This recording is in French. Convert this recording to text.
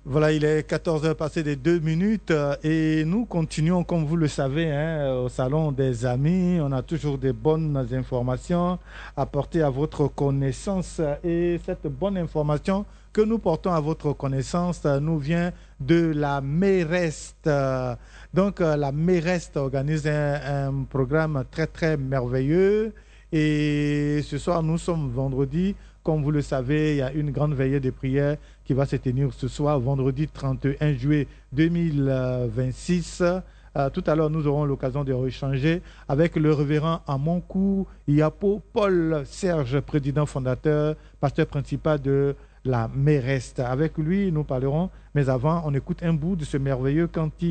Voilà, il est 14 heures passées des 2 minutes et nous continuons, comme vous le savez, hein, au Salon des Amis. On a toujours des bonnes informations à porter à votre connaissance et cette bonne information que nous portons à votre connaissance nous vient de la Méreste. La Méreste organise un programme très, très merveilleux et ce soir, nous sommes vendredi. Comme vous le savez, il y a une grande veillée de prière qui va se tenir ce soir, vendredi 31 juillet 2026. Tout à l'heure, nous aurons l'occasion de réchanger avec le révérend Amonkou Yapo Paul Serge, président fondateur, pasteur principal de la Méreste. Avec lui, nous parlerons, mais avant, on écoute un bout de ce merveilleux cantique.